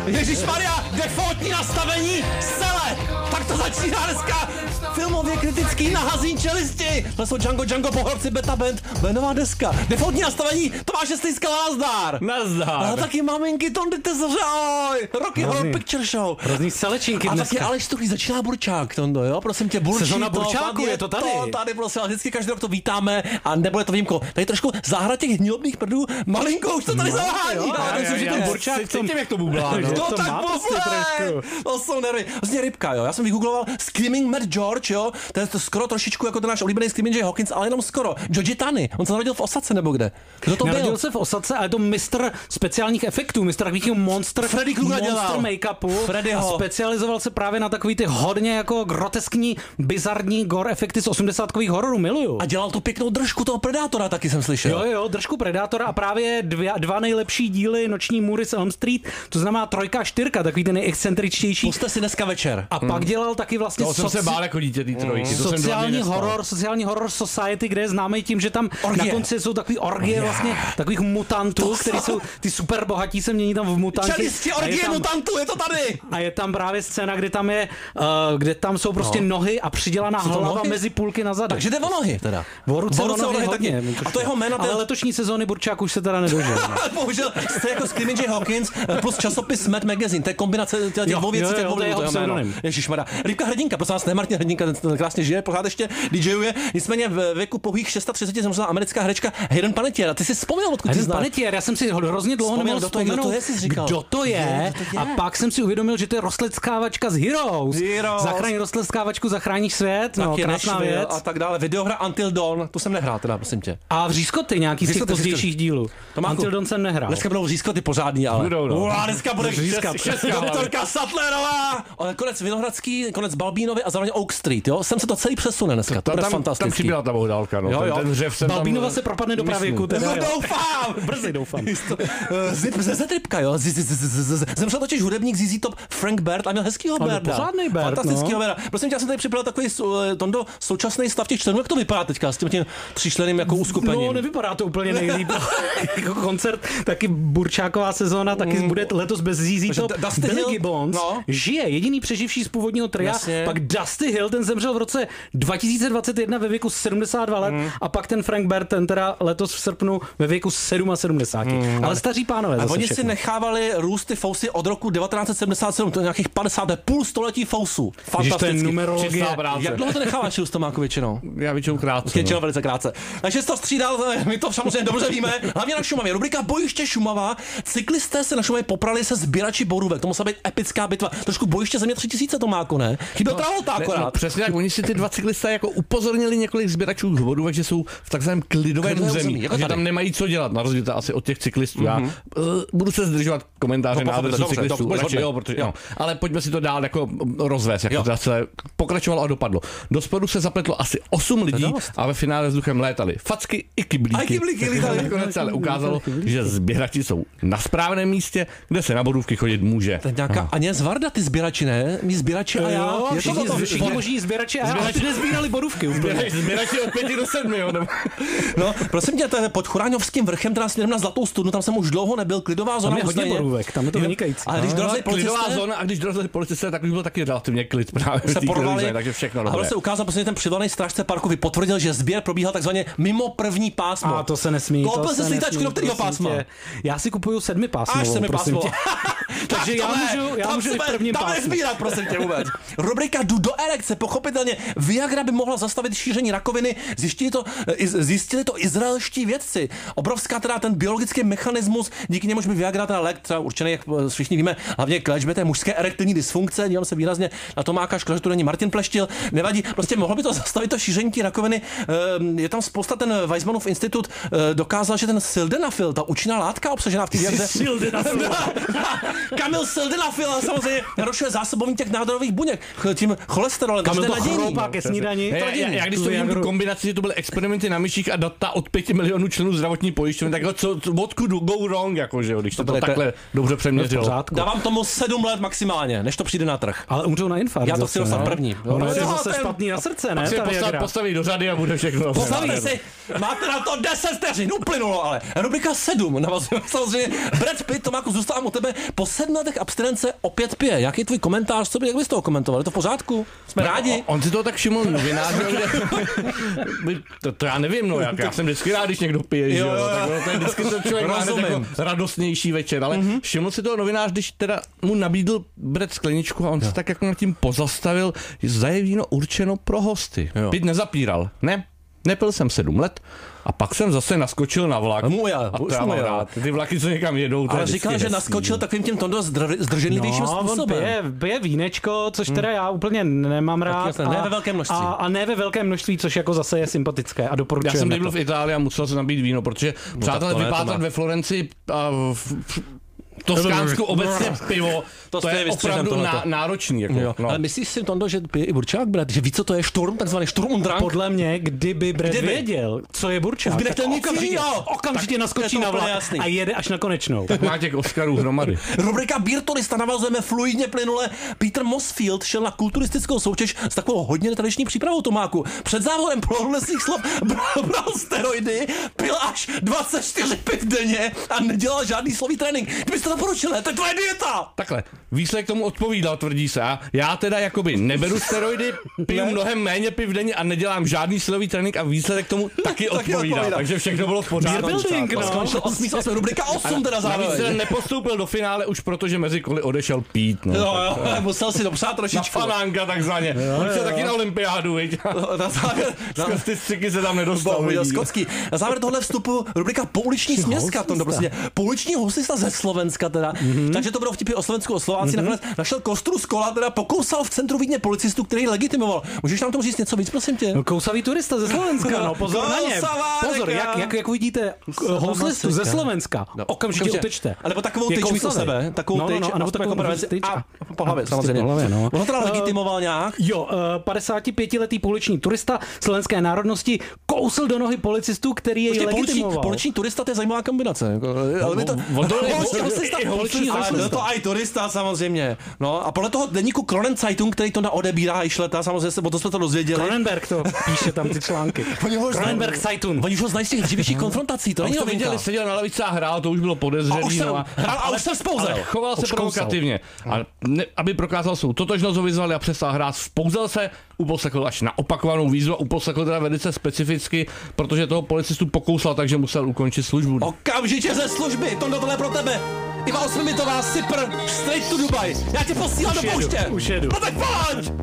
Ježišmarja, defaultní nastavení, sele! Tak to začíná dneska filmově kritický nahazí čelisti. To jsou Django pohorci Beta Band, to je nová deska. Defaultní nastavení, Tomáše Stejska, nazdar. Nazdar. A taky maminky Tondy Tesaře, ahoj. Rocky Horror Picture Show. Hrozný selečinky dneska. A taky Aleš Stuchlý, začíná Burčák, Tondo, jo, prosím tě, Burčí. Sezona Burčáku, je to tady. Tady, prosím, a vždycky každý rok to vítáme a nebude to výjimko. Tady trošku záhra těch hnilobných prdů, malinko už to tady zavání. Myslím, že ten Burčák cítím, jak to bublá. No tak bublé. To jsou nervy. Vlastně rybka, jo, já jsem vygoogloval Screaming Mad George, jo, to je to skoro trošičku jako ten náš oblíbený Screaming Jay Hawkins, ale jenom skoro. George Tany, on se narodil v Osadce nebo kde? Kdo to byl? Narodil se v Osadce, ale je to mistr speciálních efektů, mistr takových monster make-upu. A specializoval se právě na takový ty hodně jako groteskní, bizarní gore efekty z 80kových hororů, miluju. A dělal tu pěknou držku toho Predátora, taky jsem slyšel. Jo, držku Predátora a právě dva nejlepší díly Noční můry z Elm Street, to znamená 3 a 4, takový ten nejexcentričtější. Puste si dneska večer. A pak dělal taky vlastně jsem se bál jako dítě ty trojky. Sociální horror society, kde je známý tím, že tam na konci jsou takový orgie vlastně takových mutantů, kteří jsou ty super bohatí, se mění tam v mutanti. Čelisti orgie mutantů, je to tady. A je tam právě scéna, kde tam jsou prostě nohy a přidělaná hlava mezi půlky na zadek. Takže jde o nohy teda. O ruce o nohy hodně. A to jeho jméno... Ale letošní sezóny Burčák už se teda nedožil. Bohužel jste jako Screaming Jay Hawkins plus časopis Mad Magazine. To je kombinace těch dvou věcí. To je jeho pseudonym. Ježišmarja. Rybka Hrdinka, prosím vás, ne Martin Hrdinka, ten krásně žije, pořád ještě DJuje. Nicméně v věku pouhých 630 zemřela americká herečka Hayden Panettiere. A ty si vzpomněl, odkud ty znáš? Panettiere, já jsem si hrozně dlouho nemohl vzpomenout, kdo to je. A pak jsem si uvědomil, že to je rostleckávačka z Heroes. Zachraň rostleckávačku, zachráníš svět. No, krásná věc. A tak dále. Videohra Until Dawn, to jsem nehrál teda, prosím tě. A vřízkoty nějaký z těch pozdějších dílů. Until Dawn jsem nehrál. Dneska budou vřízkoty pořádný, ale. Dneska bude vřízkat. Doktorka Sattlerová. Konec Vinohradský, konec Balbínovy a zároveň Oak Street, jo? Sem se to celý přesune dneska. To bude fantastický. Tam chyběla ta bohdálka, no. Balbínova se propadne do pravěku. Doufám. Brzy doufám. Zetrybka, jo. Zemřel totiž hudebník ZZ Top Frank Baird a měl hezkýho Bairda. Pořádnej Baird. Fantastickýho Bairda. Prosím tě, já jsem tady připravil takový Tondo současný stav těch členů. Jak to vypadá teďka s tím tříčlenným jako uskupením? No, nevypadá to úplně nejlíp. Jako koncert, taky Burčáková sezóna, taky bude letos bez ZZ Top. Billy Gibbons žije, jediný přeživší z původního tria. Pak Dusty Hill, ten zemřel v roce 2021 ve věku 72 let a pak ten Frank Baird, ten teda letos v srpnu ve věku 77. Ale staří pánové. A oni si nechávali růst ty fousy od roku 1977, to je nějakých 50, půl století fousů. Fantasticky. Jak dlouho to necháváš růst, Tomáku, většinou? Já většinou krátce. Většinou velice krátce. Takže jsi to střídal, my to samozřejmě dobře víme. Hlavně na Šumavě. Rubrika Bojiště Šumava. Cyklisté se na Šumavě poprali se sběrači borůvek. To musela být epická bitva. Trošku Bojiště země 3000, Tomáku, ne? Chyběl Travolta akorát. No, přesně tak, oni si ty dva cyklisté jako upozornili několik sběračů borůvek, že jsou v takzvaném klidovém území, jako že tam nemají co dělat, na rozdíl asi od těch cyklistů. Já budu se zdržovat komentáře na adresu cyklistů, ale pojďme si to dál jako rozvést, jak to zase pokračovalo a dopadlo. Do sporu se zapletlo asi 8 lidí a ve finále vzduchem létali facky i kyblíky. Nakonec ale ukázalo, že sběrači jsou na správném místě, kde se na borůvky chodit může. To je nějaká Aně Zvarda, ty sběrači, ne? My sběrači a já. Všichni možní sběrači a já. Ale nezbírali borůvky úplně. Sběrači od 5 do 7, jo. No, prosím tě, to je pod Churáňovským vrchem, teda směrem na Zlatou studnu, tam jsem už dlouho nebyl, klidová zóna. Tam je hodně borůvek, tam je to vynikající. Ale když dorazili policisté, klidová zóna, a když dorazili policisté, tak už byl taky relativně klid právě. Se porvali, takže všechno dobré. A se ukázal, protože ten přivolaný strážce parku potvrdil, že sběr probíhal takzvaně mimo první pásmo. A to se nesmí. Koupil jsi slítačku do kterého pásma? Já si kupuju 7 pásmo. Až 7 pásmo. Takže já můžu i v prvním pásmu. Tam nezbírat, prosím tě vůbec. Rubrika Jdu do erekce. Pochopitelně Viagra by mohla zastavit šíření rakoviny. Zjistili to izraelští vědci. Obrovská teda ten biologický mechanismus, díky němuž by Viagra teda lék třeba určený, jak všichni víme, hlavně k léčbě té mužské erektilní dysfunkce. Dívám se výrazně na Tomáka Škoda, že tu není Martin Pleštil. Nevadí, prostě mohlo by to zastavit to šíření té rakoviny. Je tam spousta, ten Weizmannův institut dokázal, že ten sildenafil, ta účinná látka obsažená v té Viagře. Kamil sildenafil samozřejmě narušuje zásobování těch nádorových buněk tím cholesterolem. Kamil to chroupá ke snídani. Já když to vidím tu kombinaci, že to byly experimenty na myších a data od 5 milionů členů zdravotní pojišťovny, tak what could go wrong, jakože, když to takhle dobře přeměřilo. Dávám tomu 7 let maximálně, než to přijde na trh. Ale umřou na infarkt. Já to chci dostat první. Ono je zase špatný na srdce, ne? Postaví do řady a bude všechno. Postavíte si, máte na to 10 vteřin, uplynulo ale. Rubrika 7 navazuje samozřejmě. Brad Pitt, Tomáku, zůstávám u tebe. Po letech abstinence opět pije. Jaký je tvůj komentář? Jak bys toho komentoval? Je to v pořádku? Jsme rádi. On si to tak všiml novinář. To já nevím, no, já jsem vždycky rád, když někdo pije, že jo. Tak to je vždycky to člověk má jako radostnější večer, ale všiml si toho novinář, když teda mu nabídl Brett skleničku a on se tak jako nad tím pozastavil, zda je víno určeno pro hosty. Pít nezapíral. Ne, nepil jsem 7 let. A pak jsem zase naskočil na vlak. A to já mám rád. Ty vlaky, co někam jedou, to ale říkal, že naskočil takovým tím Tondo zdrženlivějším způsobem. On pije vínečko, což teda já úplně nemám rád. Ne ve velkém množství. A ne ve velkém množství, což jako zase je sympatické a doporučuji. Já jsem byl v Itálii a musel se nabít víno, protože přátelé vypátrat ve Florenci a Toskánsku obecně pivo, to je opravdu náročný. Jako, no. Ale myslíš si, Tondo, že pije i burčák, Brett? Že ví, co to je šturm, takzvaný Sturm und Drang? Podle mě, kdyby Brett věděl, co je burčák, tak okamžitě naskočí na vlak a jede až na konečnou. Tak má těch Oscarů hromady. Rubrika Beerturista, navazujeme fluidně plynule. Peter Mosfield šel na kulturistickou soutěž s takovou hodně netradiční přípravou, Tomáku. Před závodem plnohodnotných slov bral steroidy, pil až 24 piv denně a nedělal žádný slový trénink. To doporučil, to je tvoje dieta! Takhle, výsledek tomu odpovídal, tvrdí se. Já teda jakoby neberu steroidy, piju mnohem méně piv denně a nedělám žádný silový trénink a výsledek tomu taky odpovídá. Takže všechno bylo v pořádku. Skončil 8. rubrika 8 teda zároveň. Navíc nepostoupil do finále už protože mezi koly odešel pít. No, jo, musel si dopřát trošičku. Na fanánka takzvaně. On se taky na olympiádu, viď? Ty střiky se tam nedostal. Na závěr tohle vstupu rubrika Pouliční směska. Pouliční hostista ze Slovenska teda. Takže to bylo vtipy o Slovensku, o Slováci. Nakonec našel kostru z kola, teda pokousal v centru Vídně policistu, který legitimoval. Můžeš nám tomu říct něco víc, prosím tě? No, kousavý turista ze Slovenska, no pozor na ně. Pozor, jak vidíte hostlistu ze Slovenska, okamžitě utečte. Alebo takovou tyč místo sebe, takovou tyč, nebo takovou tyč a po hlavě, samozřejmě. Ono teda legitimoval nějak? Jo, 55letý pouliční turista slovenské národnosti kousl do nohy policistů, který jej legitimoval. Pouliční turista, to je zajímavá kombinace. To i turista samozřejmě. No a podle toho deníku Kronenzeitung, který to odebírá i šleta, samozřejmě o to jsme to dozvěděli. Kronenberg to píše tam ty články. Kronenberg Zeitung. Oni už ho znají z těch dřívějších konfrontací, to není novinka. Seděl na lavici a hrál, to už bylo podezřelý. A už jsem spouzel. Choval se provokativně. Aby prokázal svou totožnost, ho vyzvali a přestal hrát. Spouzel se, uposlechl až na opakovanou výzvu a uposlechl teda velice specificky, protože toho policistu pokousal, takže musel ukončit službu. Okamžitě ze služby, tohle pro tebe. Iva Osmitová, Cypr, straight to Dubai. Já tě posílám do pouště. Už jedu. No tak pojď!